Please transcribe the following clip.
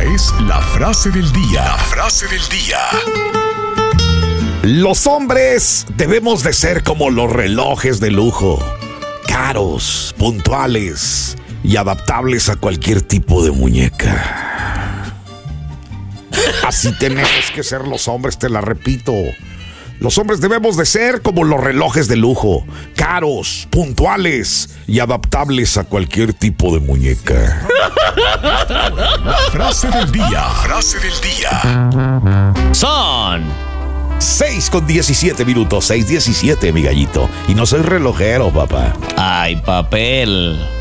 es la frase del día. La frase del día. Los hombres debemos de ser como los relojes de lujo, caros, puntuales y adaptables a cualquier tipo de muñeca. Así tenemos que ser los hombres, te la repito. Los hombres debemos de ser como los relojes de lujo, caros, puntuales y adaptables a cualquier tipo de muñeca. Frase del día. Frase del día. Son 6:17 minutos, 6:17, mi gallito. Y no soy relojero, papá. Ay, papel.